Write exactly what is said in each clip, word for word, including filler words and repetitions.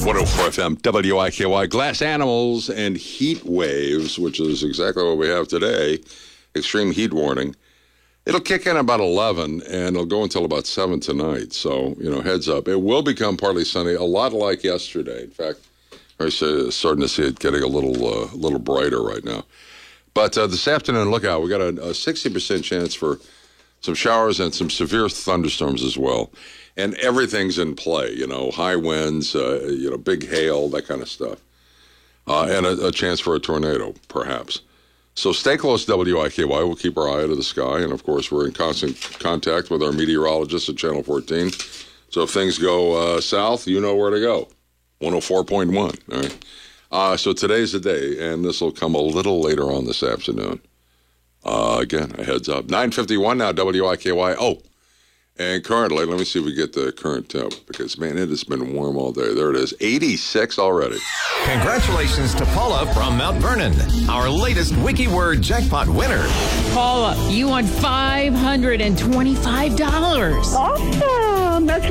one oh four F M, W I K Y, Glass Animals and Heat Waves, which is exactly what we have today, extreme heat warning. It'll kick in about eleven, and it'll go until about seven tonight. So, you know, heads up. It will become partly sunny, a lot like yesterday. In fact, I'm starting to see it getting a little uh, little brighter right now. But uh, this afternoon, look out. We got a, a sixty percent chance for some showers and some severe thunderstorms as well. And everything's in play, you know, high winds, uh, you know, big hail, that kind of stuff. Uh, and a, a chance for a tornado, perhaps. So stay close to W I K Y. We'll keep our eye out of the sky. And, of course, we're in constant contact with our meteorologists at Channel fourteen. So if things go uh, south, you know where to go. one oh four point one, all right? Uh, so today's the day, and this will come a little later on this afternoon. Uh, again, a heads up. nine fifty-one now, W I K Y. Oh, and currently, let me see if we get the current temp, because, man, it has been warm all day. There it is, eighty-six already. Congratulations to Paula from Mount Vernon, our latest WikiWord jackpot winner. Paula, you won five hundred twenty-five dollars. Awesome. That's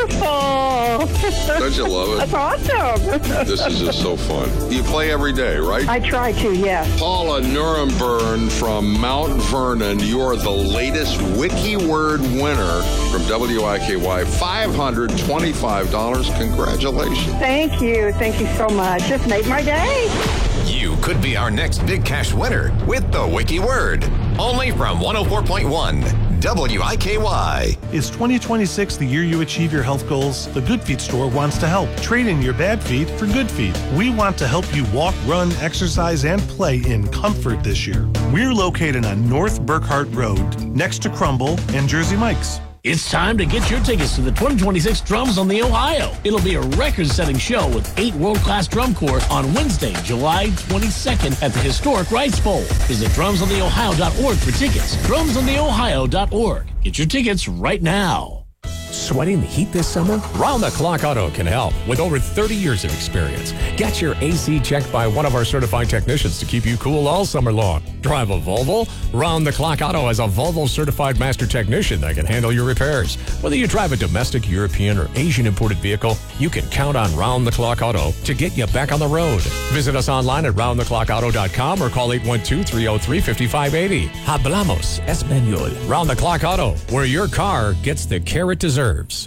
wonderful. Don't you love it? That's awesome. This is just so fun. You play every day, right? I try to, yes. Paula Nuremberg from Mount Vernon, you are the latest WikiWord winner from W I K Y, five hundred twenty-five dollars. Congratulations. Thank you. Thank you so much. Just made my day. You could be our next big cash winner with the WikiWord. Only from one oh four point one W I K Y. Is twenty twenty-six the year you achieve your health goals? The Good Feet store wants to help. Trade in your bad feet for good feet. We want to help you walk, run, exercise, and play in comfort this year. We're located on North Burkhart Road, next to Crumble and Jersey Mike's. It's time to get your tickets to the twenty twenty-six Drums on the Ohio. It'll be a record-setting show with eight world-class drum corps on Wednesday, July twenty-second at the historic Rice Bowl. Visit drums on the ohio dot org for tickets. drums on the ohio dot org. Get your tickets right now. Sweating the heat this summer? Round the Clock Auto can help with over thirty years of experience. Get your A C checked by one of our certified technicians to keep you cool all summer long. Drive a Volvo? Round the Clock Auto has a Volvo certified master technician that can handle your repairs. Whether you drive a domestic, European, or Asian imported vehicle, you can count on Round the Clock Auto to get you back on the road. Visit us online at round the clock auto dot com or call eight one two, three oh three, five five eight oh. Hablamos Español. Round the Clock Auto, where your car gets the care it deserves.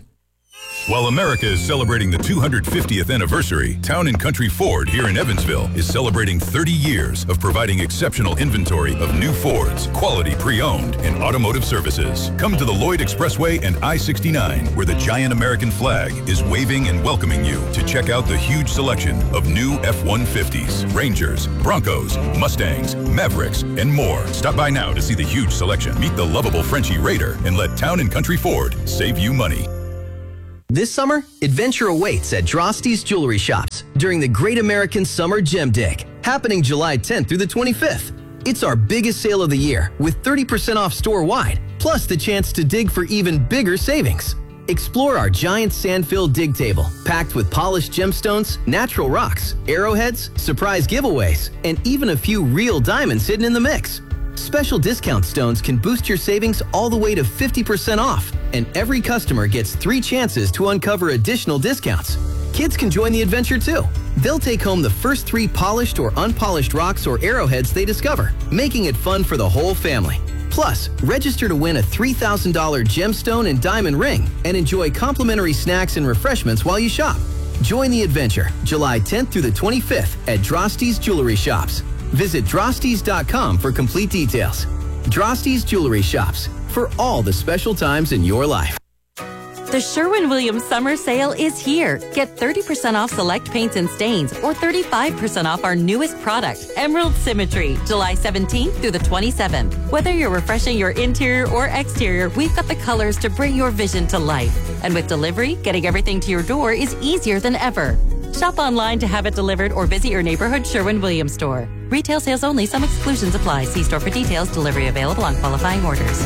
While America is celebrating the two hundred fiftieth anniversary, Town and Country Ford here in Evansville is celebrating thirty years of providing exceptional inventory of new Fords, quality pre-owned, and automotive services. Come to the Lloyd Expressway and I sixty-nine, where the giant American flag is waving and welcoming you to check out the huge selection of new F one fifties, Rangers, Broncos, Mustangs, Mavericks, and more. Stop by now to see the huge selection. Meet the lovable Frenchie Raider and let Town and Country Ford save you money. This summer, adventure awaits at Drosty's Jewelry Shops during the Great American Summer Gem Dig, happening July tenth through the twenty-fifth. It's our biggest sale of the year with thirty percent off store-wide, plus the chance to dig for even bigger savings. Explore our giant sand-filled dig table, packed with polished gemstones, natural rocks, arrowheads, surprise giveaways, and even a few real diamonds hidden in the mix. Special discount stones can boost your savings all the way to fifty percent off, and every customer gets three chances to uncover additional discounts. Kids can join the adventure too. They'll take home the first three polished or unpolished rocks or arrowheads they discover, making it fun for the whole family. Plus, register to win a three thousand dollars gemstone and diamond ring and enjoy complimentary snacks and refreshments while you shop. Join the adventure July tenth through the twenty-fifth at Drosty's Jewelry Shops. Visit drostys dot com for complete details. Drosty's Jewelry Shops, for all the special times in your life. The Sherwin-Williams Summer Sale is here. Get thirty percent off select paints and stains or thirty-five percent off our newest product, Emerald Symmetry, July seventeenth through the twenty-seventh. Whether you're refreshing your interior or exterior, we've got the colors to bring your vision to life. And with delivery, getting everything to your door is easier than ever. Shop online to have it delivered or visit your neighborhood Sherwin-Williams store. Retail sales only. Some exclusions apply. See store for details. Delivery available on qualifying orders.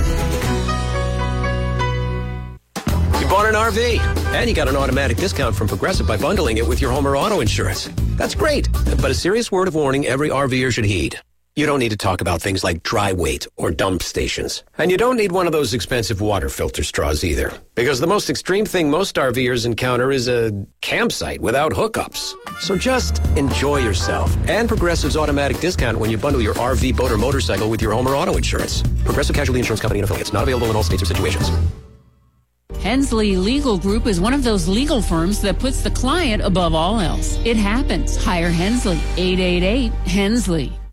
You bought an R V, and you got an automatic discount from Progressive by bundling it with your home or auto insurance. That's great, but a serious word of warning every RVer should heed. You don't need to talk about things like dry weight or dump stations. And you don't need one of those expensive water filter straws either. Because the most extreme thing most RVers encounter is a campsite without hookups. So just enjoy yourself. And Progressive's automatic discount when you bundle your R V, boat, or motorcycle with your home or auto insurance. Progressive Casualty Insurance Company and affiliates. Not available in all states or situations. Hensley Legal Group is one of those legal firms that puts the client above all else. It happens. Hire Hensley. eight eight eight Hensley.